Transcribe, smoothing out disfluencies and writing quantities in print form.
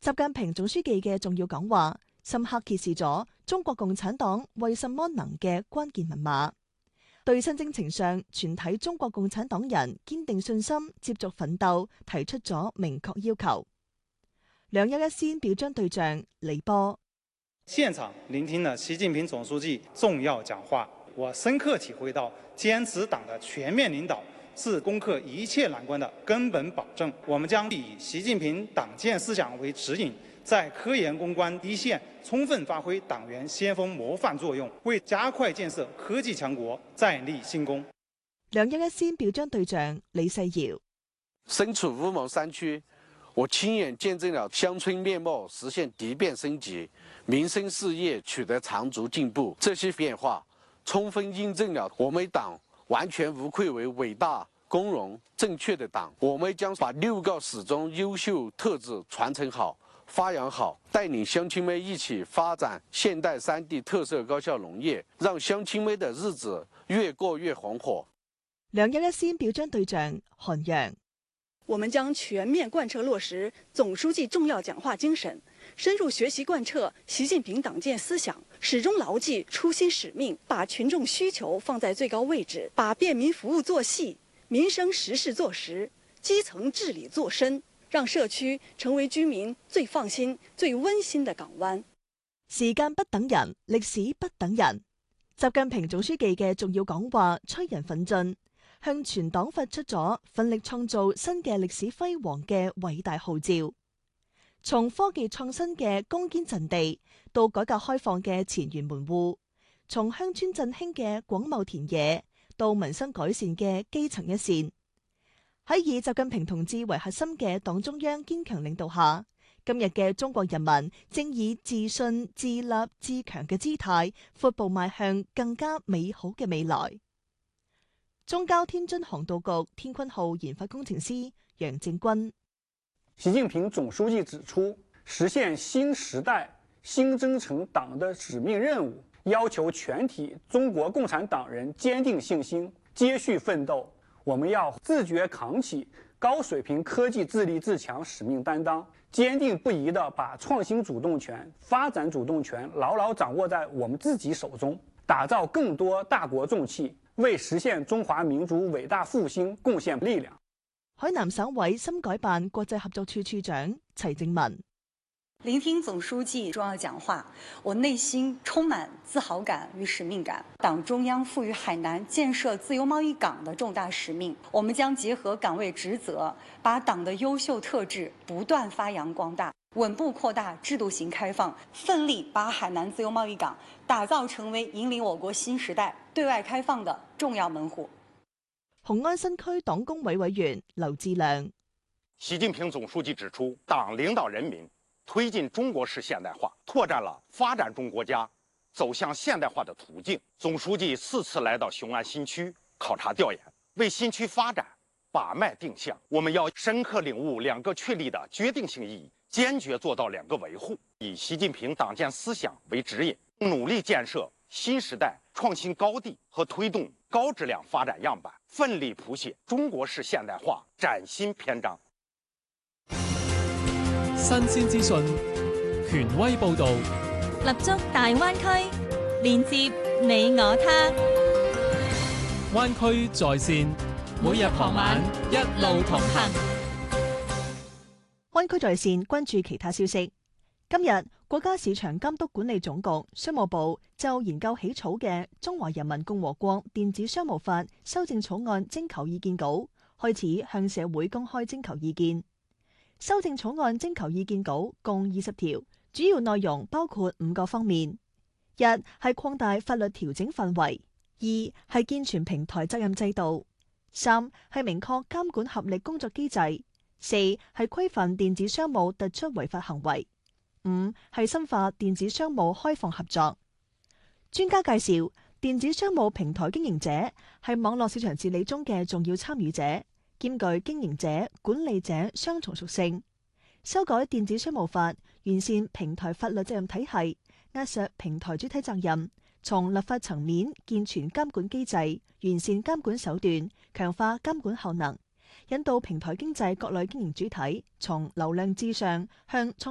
習近平總書記嘅重要講話，深刻揭示咗中國共產黨為什麼能嘅關鍵密碼，對新征程上全體中國共產黨人堅定信心、接續奮鬥提出咗明確要求。211先表彰對象李波。 現場聆聽了習近平總書記重要講話，我深刻體會到堅持黨的全面領導是攻克一切難關的根本保證。我們將以習近平黨建思想為指引，在科研攻關一線充分發揮黨員先鋒模範作用，為加快建設科技強國再立新功。 211先表彰對象李世堯。 身處烏蒙山區，我親眼見證了鄉村面貌實現突變升級，民生事業取得長足進步。這些變化充分印證了我們黨完全無愧為偉大、光榮、正確的黨。我們將把6個始終優秀特質傳承好、發揚好，帶領鄉親們一起發展現代3地特色高效農業，讓鄉親們的日子越過越紅火。 211先表彰對象韓陽。 我們將全面貫徹落實總書記重要講話精神，深入學習貫徹習近平黨建思想，始終牢記初心使命，把群眾需求放在最高位置，把便民服務做細，民生實事做實，基層治理做深，讓社區成為居民最放心、最溫馨的港灣。 時間不等人，歷史不等人。習近平總書記嘅重要講話催人奮進，向全黨發出咗奮力創造新嘅歷史輝煌嘅偉大號召。從科技創新嘅攻堅陣地，到改革開放嘅前沿門戶；從鄉村振興嘅廣袤田野，到民生改善嘅基層一線。喺以習近平同志為核心嘅黨中央堅強領導下，今日嘅中國人民正以自信、自立、自強嘅姿態，闊步邁向更加美好嘅未來。中交天津航道局天坤號研發工程師楊正軍。 習近平總書記指出，實現新時代新征程黨的使命任務，要求全體中國共產黨人堅定信心，接續奮鬥。我們要自覺扛起高水平科技自立自強使命擔當，堅定不移地把創新主動權、發展主動權牢牢掌握在我們自己手中，打造更多大國重器，為實現中華民族偉大復興貢獻力量。 海南省委深改辦國際合作處處長齊正文。 聆聽總書記重要講話，我內心充滿自豪感與使命感。黨中央賦予海南建設自由貿易港的重大使命，我們將結合崗位職責，把黨的優秀特質不斷發揚光大，穩步擴大制度型開放，奮力把海南自由貿易港打造成為引領我國新時代對外開放的重要門戶。 雄安新區黨工委委員劉志亮。 習近平總書記指出，黨領導人民推進中國式現代化，拓展了發展中國家走向現代化的途徑。總書記4次來到雄安新區考察調研，為新區發展把脈定向。我們要深刻領悟2個確立的決定性意義，堅決做到2個維護，以習近平黨建思想為指引，努力建設新時代創新高地和推動高質量發展樣板，奮力譜寫中國式現代化嶄新篇章。 新鮮資訊，權威報導， 立足大灣區，連接你我他。 灣區在線，每日傍晚一路同行。 灣區在線關注其他消息。今日，國家市場監督管理總局、商務部就研究起草嘅《中華人民共和國電子商務法》修正草案徵求意見稿，開始向社會公開徵求意見。修正草案徵求意見稿共20條，主要內容包括5個方面：一係擴大法律調整範圍；2係健全平台責任制度；3係明確監管合力工作機制；4係規範電子商務突出違法行為；5係深化電子商務開放合作。專家介紹，電子商務平台經營者係網絡市場治理中嘅重要參與者，兼具經營者、管理者雙重屬性。修改電子商務法，完善平台法律責任體系，壓實平台主體責任，從立法層面健全監管機制，完善監管手段，強化監管效能，引導平台經濟各類經營主體從流量至上向創